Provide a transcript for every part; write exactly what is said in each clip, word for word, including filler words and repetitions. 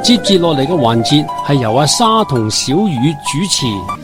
接住落嚟嘅環節係由阿沙同小雨主持。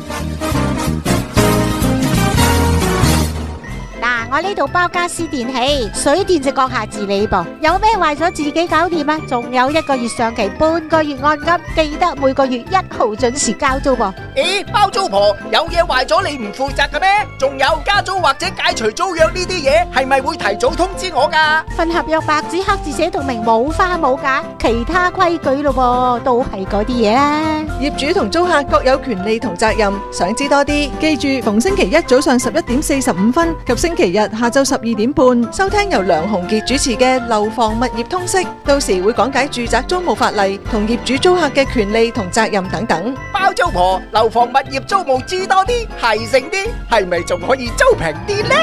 我呢度包家私電器，水電就閣下自理噃。有咩壞咗自己搞掂啊！仲有一個月上期，半個月按金，記得每個月一號準時交租噃。 咦，包租婆有嘢壞咗你唔負責嘅咩？仲有加租或者解除租約呢啲嘢，係咪會提早通知我噶？ 份合約白紙黑字寫到明，冇花冇假，其他規矩咯噃，都係嗰啲嘢啦。 業主同租客各有權利同責任，想知多啲，記住逢星期一早上十一點四十五分及星期日下晝十二點半收聽由梁鴻傑主持嘅樓房物業通識，到時會講解住宅租務法例同業主租客嘅權利同責任等等。 包租婆樓房物業租務知多啲，係醒啲，係咪仲可以租平啲呢？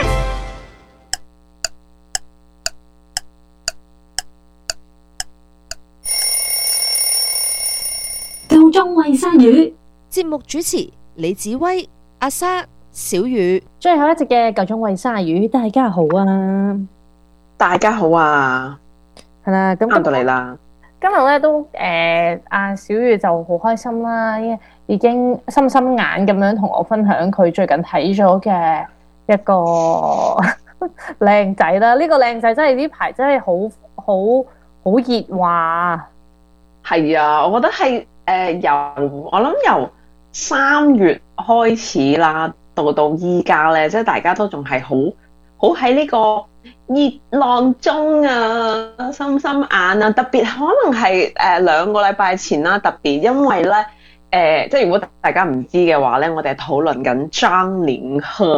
夠鐘餵鯊魚， 節目主持李子威、阿沙、小雨。 最後一集嘅夠鐘餵鯊魚，大家好啊！ 大家好啊！ 係啦，咁啱到嚟啦。 今日咧都誒，阿、呃、小雨就好開心啦，已經深深眼咁樣同我分享佢最近睇咗嘅一個靚仔啦。呢、這個靚仔真係呢排真係好好好熱話。 係啊，我覺得係誒、呃、由我諗由三月開始啦，到到依家咧，即係大家都仲係好好喺呢個熱浪中啊，心心眼啊，特別可能係誒兩個禮拜前啦，特別因為咧誒、呃，即係如果大家唔知嘅話咧，我哋係討論緊張凌赫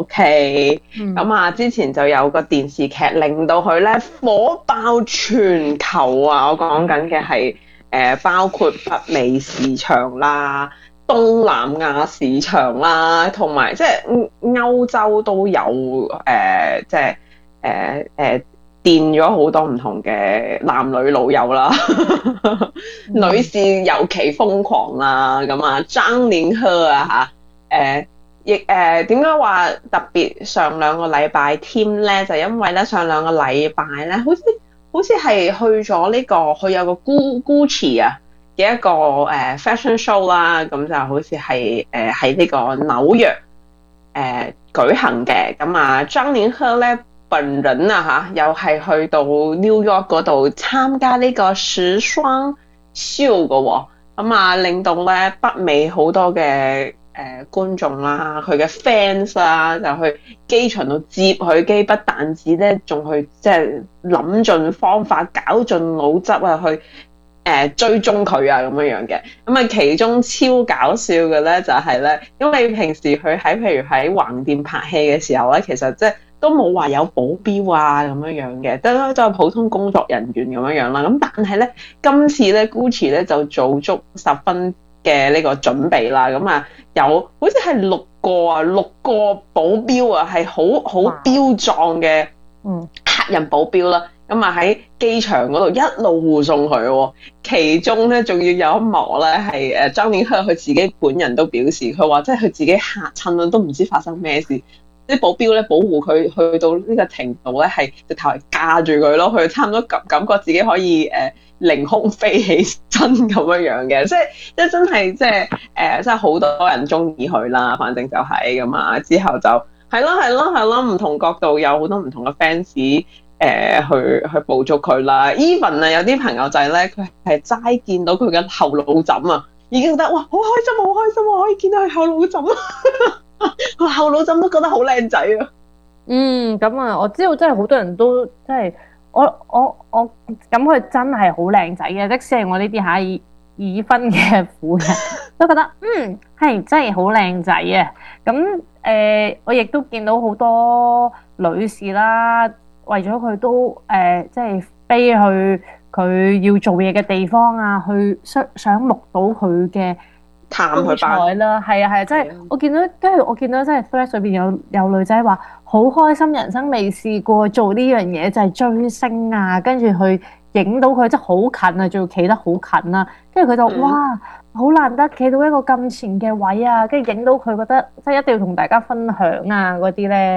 OK，咁、嗯、啊之前就有個電視劇令到佢咧火爆全球啊，我講緊嘅係誒包括北美市場啦、東南亞市場啦，同埋即係歐洲都有誒、呃，即係。誒、呃、誒、呃，電咗好多唔同嘅男女老友啦，女士尤其瘋狂啦，咁啊張凌赫啊嚇，誒亦誒點解話特別上兩個禮拜添咧？就因為咧上兩個禮拜咧，好似好似係去咗呢、這個佢有個 Gucci 啊嘅一個誒、呃、fashion show 啦，咁就好似係誒喺呢個紐約誒、呃、舉行嘅，咁啊張凌赫咧。本人啊嚇，又係去到 New York 嗰度參加呢個時裝秀嘅喎，咁啊令到咧北美好多嘅誒、呃、觀眾啦，佢嘅 fans 啦，就去機場度接佢機，不但止咧，仲去即係諗盡方法，搞盡腦汁啊，去誒、呃、追蹤佢啊咁樣樣嘅。咁啊，其中超搞笑嘅咧就係、是、咧，因為平時佢喺譬如喺橫店拍戲嘅時候咧，其實即係。都冇話有保鏢啊咁樣樣嘅，都都係普通工作人員咁樣樣啦。咁但係咧，今次咧 Gucci 咧就做足十分嘅呢個準備啦。咁啊，有好似係六個啊，六個保鏢啊，係好好標壯嘅嗯黑人保鏢啦。咁啊喺機場嗰度一路護送佢喎。其中咧仲要有一幕咧係誒張凌赫佢自己本人都表示，佢話即係佢自己嚇親啦，都唔知發生咩事。啲保鏢咧保護佢去到呢個程度咧，係直頭係架住佢咯，佢差唔多感感覺自己可以誒凌空飛起身咁樣樣嘅，即係即係真係即係誒，真係好多人中意佢啦。反正就係咁啊，之後就係咯係咯係咯，唔同角度有好多唔同嘅 fans 誒去去捕捉佢啦。Even 啊，有啲朋友仔咧，佢係齋見到佢嘅後腦枕啊，已經覺得哇好開心好開心啊，可以見到佢後腦枕啊！個後腦枕都覺得好靚仔啊！ 嗯，咁啊，我知道真係好多人都真係，我我我咁佢真係好靚仔嘅，即使係我呢啲吓已已婚嘅婦人都覺得嗯係真係好靚仔啊！咁誒、呃，我亦都見到好多女士啦，為咗佢都誒、呃，即係飛去佢要做嘢嘅地方啊，去想想目睹佢嘅。 探佢班啦，係啊係啊，即係我見到，跟住我見到，即係 Threads 裏邊有有女仔話好開心，人生未試過做呢樣嘢，就係追星啊，跟住去影到佢，即係好近啊，仲要企得好近啊，跟住佢就、嗯、哇，好難得企到一個咁前嘅位啊，跟住影到佢，覺得即係一定要同大家分享啊嗰啲咧。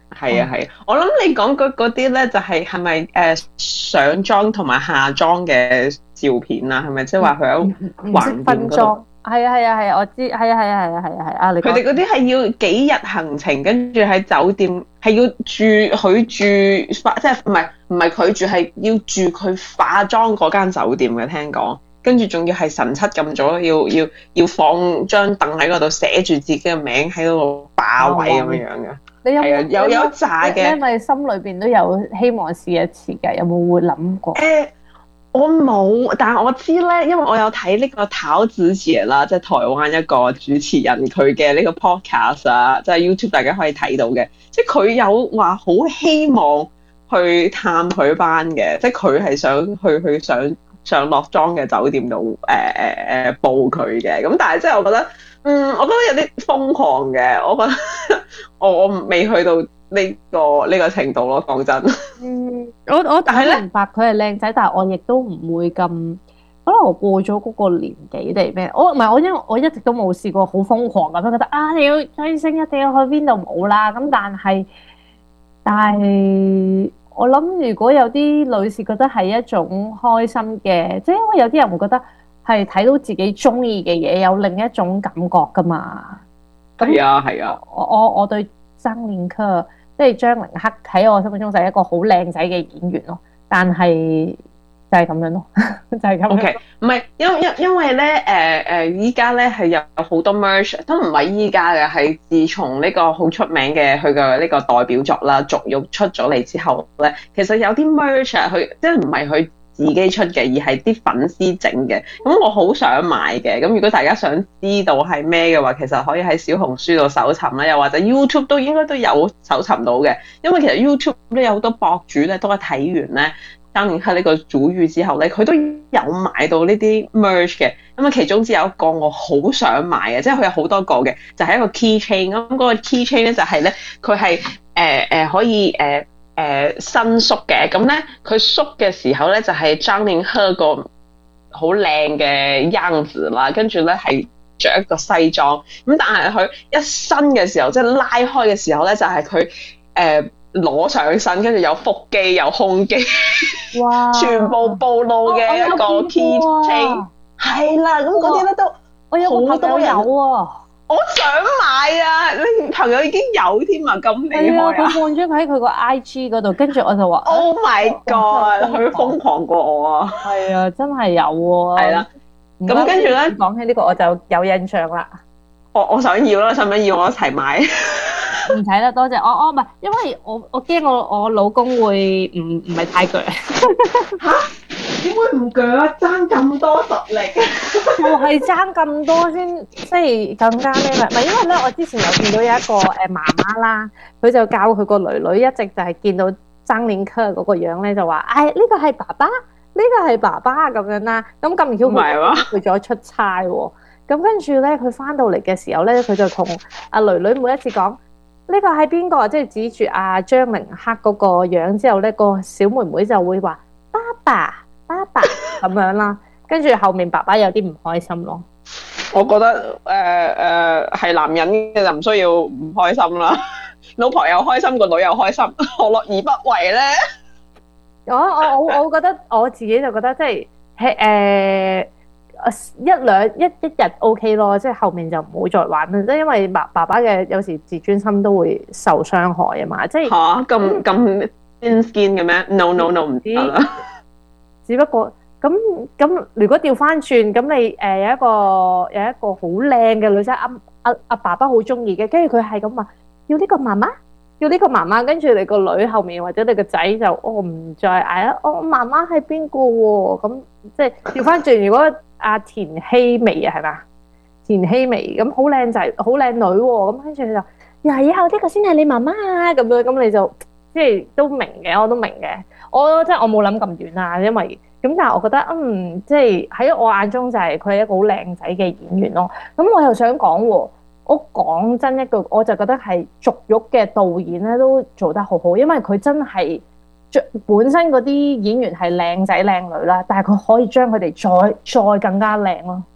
係啊係啊，我諗你講嗰嗰啲咧就係係咪誒上妝同埋下妝嘅照片啊？係咪即係話佢喺橫店嗰度？ 係啊係啊係啊，我知係啊係啊係啊係啊係啊，你佢哋嗰啲係要幾日行程，跟住喺酒店係要住佢住化，即係唔係唔係佢住，係要住佢化妝嗰間酒店嘅，聽講。跟住仲要係神七咁咗，要要要放張凳喺嗰度寫住自己嘅名喺度霸位咁樣樣嘅。 你有冇、 啊、有有一紮嘅？ 因為心裏邊都有希望試一次嘅，有冇會諗過？ 誒、欸，我冇，但係我知咧，因為我有睇呢個陶子姐啦，即係台灣一個主持人佢嘅呢個 podcast 啊，即係 YouTube 大家可以睇到嘅，即係佢有話好希望去探佢班嘅，即係佢係想去去上上落妝嘅酒店度誒誒誒報佢嘅，咁但係即係我覺得。嗯，我覺得有啲瘋狂嘅，我覺得我我未去到呢、呢個呢、呢個程度咯，講真。 嗯，我我但係明白佢係靚仔，但係我亦都唔會咁，可能我過咗嗰個年紀定咩？我唔係我因為我一直都冇試過好瘋狂咁樣覺得啊，你要追星一定要去邊度冇啦。咁但係但係我諗，如果有啲女士覺得係一種開心嘅，即係因為有啲人會覺得。係睇到自己中意嘅嘢，有另一種感覺噶嘛？ 係啊，係啊。 我我我對張凌克，即係張凌克喺我心目中就係一個好靚仔嘅演員咯。但係就係咁樣咯，就係咁。O K， 唔係因因因為咧，誒誒，依家咧係有好多 merch，都唔係依家嘅，係自從呢個好出名嘅佢嘅呢個代表作啦《逐玉》出咗嚟之後咧，其實有啲 merch 啊，佢即係唔係佢自己出嘅，而係啲粉絲整嘅，咁我好想買嘅。咁如果大家想知道係咩嘅話，其實可以喺小紅書度搜尋啦，又或者 YouTube 都應該都有搜尋到嘅。因為其實 YouTube 都有好多博主咧，都係睇完咧張凌克呢個主語之後咧，佢都有買到呢啲 merch 嘅。咁啊，其中之有一個我好想買嘅，即係佢有好多個嘅，就係、是、一個 key chain。咁嗰個 key chain 咧就係咧，佢係誒誒可以誒。呃誒、呃、伸縮嘅，咁咧佢縮嘅時候咧就係張凌克個好靚嘅樣子啦，跟住咧係着一個西裝，咁但係佢一伸嘅時候，即係拉開嘅時候咧，就係佢誒攞上身，跟住有腹肌有胸肌，哇！全部暴露嘅一個 key chain，係啦，咁嗰啲咧都我有個朋友有啊。 我想買啊！你朋友已經有添啊，咁厲害啊！ 佢放咗佢喺佢個 I G 嗰度，跟住我就話 ：Oh my god！佢瘋狂過我啊！ 係啊，真係有喎。係啦， 咁跟住咧， 講起呢個我就有印象啦。 我我想要啦，想唔想要我一齊買？ 唔使啦，多謝。我我唔係，因為我我驚我我老公會唔唔係太鋸。 嚇？點會唔鋸啊？爭咁多實力， 就係爭咁多先，即係更加咩咪？唔係因為咧，我之前有見到有一個誒媽媽啦，佢就教佢個女女一直就係見到張凌克嗰個樣咧，就話：誒呢個係爸爸，呢個係爸爸咁樣啦。咁咁巧佢去咗出差喎，咁跟住咧佢翻到嚟嘅時候咧，佢就同阿女女每一次講。呢個係邊個？即係指住阿張凌克嗰個樣之後咧，個小妹妹就會話爸爸爸爸咁樣啦。跟住後面爸爸有啲唔開心咯。 我覺得誒誒係男人嘅就唔需要唔開心啦。老婆又開心，個女又開心，何樂而不為咧？ 我我我我覺得我自己就覺得即係係誒。一兩一一日 OK 咯，即係後面就唔好再玩啦。即係因為爸爸爸嘅有時自尊心都會受傷害啊嘛。即係嚇咁咁 thin skin 嘅咩 ？No no no 唔得啦。 只不過咁咁，如果調翻轉咁，你誒、呃、有一個有一個好靚嘅女仔，阿阿阿爸爸好中意嘅，跟住佢係咁話要呢個媽媽，要呢個媽媽，跟住你個女後面或者你個仔就哦唔再嗌啦，哦媽媽係邊個喎？咁即係調翻轉，如果阿田曦薇啊，係嘛？田曦薇咁好靚仔，好靚女喎。咁跟住佢就，呀以後呢個先係你媽媽啊，咁樣咁你就即係都明嘅，我都明嘅。我即係我冇諗咁遠啊，因為咁，但係我覺得嗯，即係喺我眼中就係佢係一個好靚仔嘅演員咯。咁我又想講喎，我講真一句，我就覺得係逐玉嘅導演咧都做得好好，因為佢真係。本身嗰啲演員係靚仔靚女啦，但係佢可以將佢哋再再更加靚咯，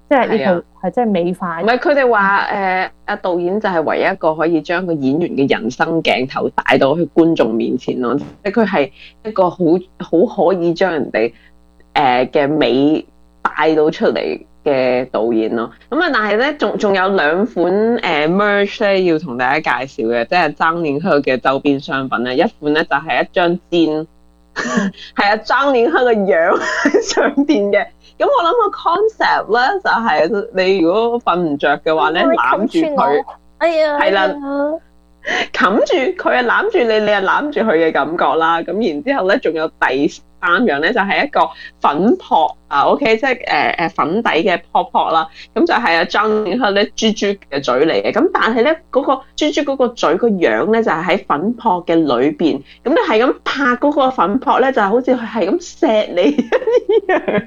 即係呢套係真係美化。 唔係佢哋話誒，阿導演就係唯一一個可以將個演員嘅人生鏡頭帶到去觀眾面前咯。即係佢係一個好好可以將人哋誒嘅美帶到出嚟嘅導演咯。咁啊，但係咧，仲仲有兩款誒、呃、merch 咧要同大家介紹嘅，即係張凌赫嘅周邊商品咧。一款咧就係、是、一張氈，係啊，張凌赫嘅樣喺上邊嘅。咁我諗個 concept 咧就係、是、你如果瞓唔着嘅話咧，攬住佢， 哎呀， 係啦，冚住佢啊，攬住你，你啊攬住佢嘅感覺啦。咁然之後咧，仲有第三樣咧，就係、是、一個粉撲啊 ，OK， 即係誒誒粉底嘅撲撲啦。咁就係啊張凌赫咧豬豬嘅嘴嚟嘅。咁但係咧嗰個豬豬嗰個嘴個樣咧就係、是、喺粉撲嘅裏邊。咁你係咁拍嗰個粉撲咧，就好似佢係咁錫你一樣。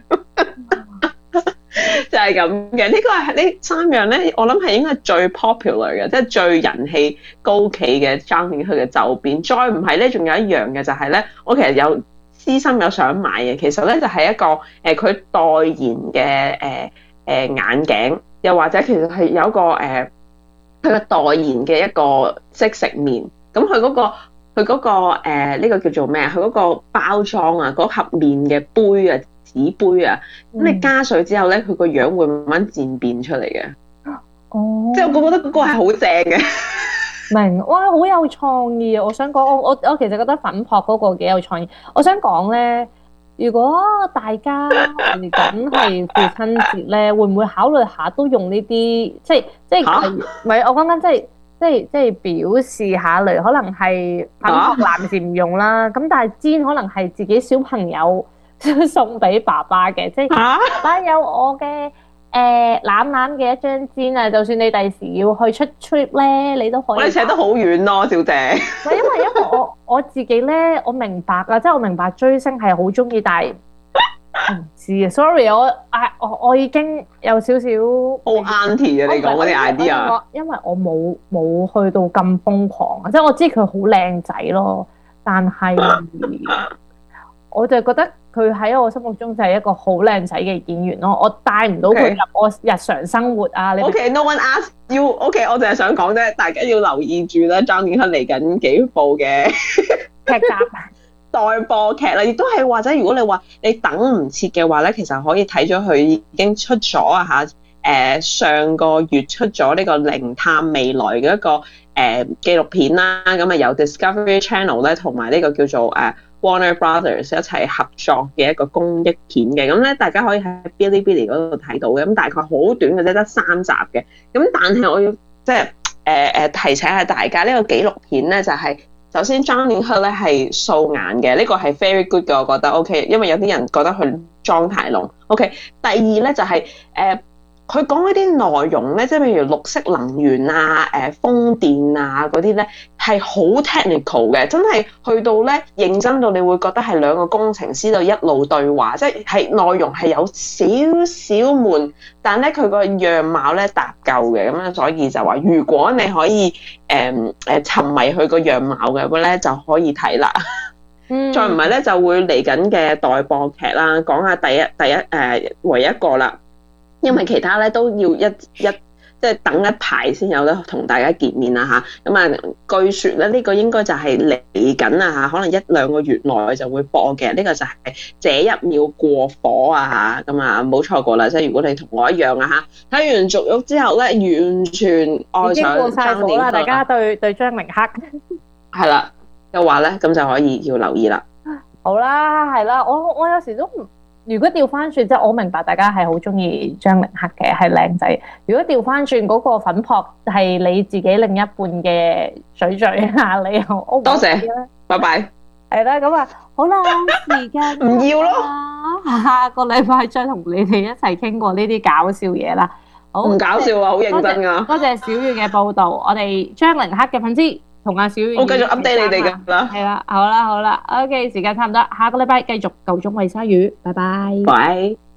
就係咁嘅，呢、這個係呢三樣咧，我諗係應該係最 popular 嘅，即係最人氣高企嘅張凌赫嘅周邊。再唔係咧，仲有一樣嘅就係咧，我其實有私心有想買嘅，其實咧就係一個誒佢、呃、代言嘅誒誒眼鏡，又或者其實係有一個誒佢嘅代言嘅一個即食麵。咁佢嗰個佢嗰、嗰個誒呢、呃這個叫做咩啊？佢嗰個包裝啊，嗰盒麵嘅杯啊。紙杯啊，咁你加水之後咧，佢個樣會慢慢漸變出嚟嘅。哦，即係我覺得嗰個係好正嘅。 明，哇，好有創意啊！我想講，我我我其實覺得粉撲嗰個幾有創意。我想講咧，如果大家嚟緊係父親節咧，會唔會考慮下都用呢啲？即係即係唔係？我講緊即係即係即係表示下嚟，可能係粉撲男士唔用啦。咁但係氈可能係自己小朋友。送俾爸爸嘅，即係爸爸有我嘅誒攬攬嘅一張氈啊！就算你第時要去出 trip 咧，你都可以。我哋扯得好遠咯，小姐。 唔係因為因為我我自己咧，我明白啊，即係我明白追星係好中意，但係唔知啊。Sorry，我啊我我已經有少少好 auntie 啊！你講嗰啲 idea， 因為我冇冇去到咁瘋狂啊！即係我知佢好靚仔咯，但係我就覺得。佢喺我心目中就係一個好靚仔嘅演員咯，我帶唔到佢入我日常生活啊。你 OK，no one ask you。OK，我淨係想講啫，大家要留意住咧，張凌赫嚟緊幾部嘅劇集待播劇啦，亦都係或者如果你話你等唔切嘅話咧，其實可以睇咗佢已經出咗啊嚇。誒上個月出咗呢個靈探未來嘅一個誒、呃、紀錄片啦，咁啊由 Discovery Channel 咧同埋呢個叫做誒。呃Warner Brothers 一齊合作嘅一個公益片嘅，咁咧大家可以喺 Bilibili 嗰度睇到嘅，咁大概好短嘅啫，得三集嘅。咁但係我要即係誒誒提醒下大家，呢、這個紀錄片咧就係、是、首先張凌赫咧係素顏嘅，呢、這個係 very good 嘅，我覺得 OK， 因為有啲人覺得佢妝太濃。OK， 第二咧就係、是、誒。呃佢講嗰啲內容咧，即係譬如綠色能源啊、誒風電啊嗰啲咧，係好 technical 嘅，真係去到咧認真到你會覺得係兩個工程師度一路對話，即係係內容係有少少悶，但咧佢個樣貌咧搭夠嘅，咁樣所以就話如果你可以誒誒、呃、沉迷佢個樣貌嘅話咧，就可以睇啦。嗯、再唔係咧就會嚟緊嘅待播劇啦，講下第一第一誒、呃、唯一一個啦。因為其他咧都要一一即係等一排先有得同大家見面啦嚇，咁啊據說咧呢、這個應該就係嚟緊啊嚇，可能一兩個月內就會播嘅，呢、這個就係這一秒過火啊嚇，咁啊冇錯過啦，即係如果你同我一樣啊嚇，睇完《續玉》之後咧，完全愛上張凌赫啦， 大家對對張凌赫係啦嘅話咧，咁就可以要留意啦。 好啦，係啦，我我有時都唔。如果調翻轉，即係我明白大家係好中意張凌赫嘅，係靚仔。如果調翻轉嗰個粉撲係你自己另一半嘅水嘴啊，你又 O 唔 O 多謝，拜拜。 係啦，咁啊，好啦，時間唔要咯， 下個禮拜再同你哋一齊傾過呢啲搞笑嘢啦。好唔搞笑啊，好認真㗎。 多謝小遠嘅報導，我哋張凌赫嘅粉絲。同阿小遠， 我繼續 update 你哋㗎啦。 係啦，好啦，好啦 ，OK，時間差唔多，下個禮拜繼續夠鐘餵鯊魚，拜拜。 拜。